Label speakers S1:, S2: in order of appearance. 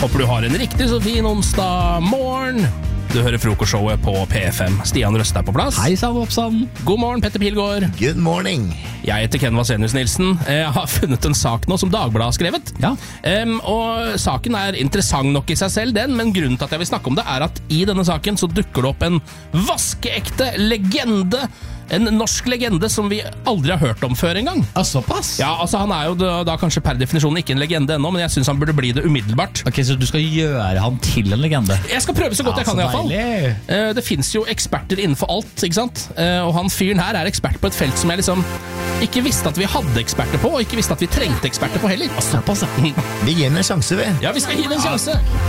S1: Håper du har en riktig så fin onsdag morgen. Du hører frokostshowet på P5. Stian Røst er på plass.
S2: Hei, Sam Oppsand.
S1: God morgen, Petter Pilgaard.
S3: Good morning.
S1: Jeg heter Ken Vasenius Nilsen. Jeg har funnet en sak nå som Dagbladet har skrevet.
S2: Ja.
S1: Og saken er interessant nok i seg selv, men grunnen til at jeg vil snakke om det er at i denne saken så dukker det opp en vaskeekte legende. En norsk legende som vi aldri har hørt om før en gang.
S2: Såpass?
S1: Ja, altså han er jo da kanskje per definisjon ikke en legende ennå, men jeg synes han burde bli det umiddelbart.
S2: Ok, så du skal gjøre han til en legende?
S1: Jeg skal prøve så godt jeg kan i hvert fall.
S2: Deilig.
S1: Det finnes jo eksperter innenfor alt, ikke sant? Og han fyren her er ekspert på et felt som jeg liksom ikke visste at vi hadde eksperter på, og ikke visste at vi trengte eksperter på heller.
S2: Såpass, ja.
S3: Vi gir den en sjanse, vi.
S1: Ja, vi skal gi det en sjanse.